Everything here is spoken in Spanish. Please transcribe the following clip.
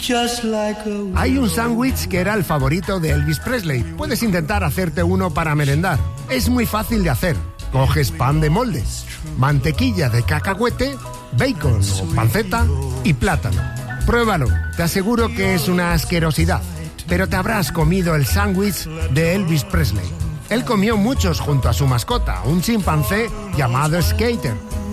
Hay un sándwich que era el favorito de Elvis Presley. Puedes intentar hacerte uno para merendar. Es muy fácil de hacer. Coges pan de molde, mantequilla de cacahuete, bacon o panceta y plátano. Pruébalo, te aseguro que es una asquerosidad, pero te habrás comido el sándwich de Elvis Presley. Él comió muchos junto a su mascota, un chimpancé llamado Skater.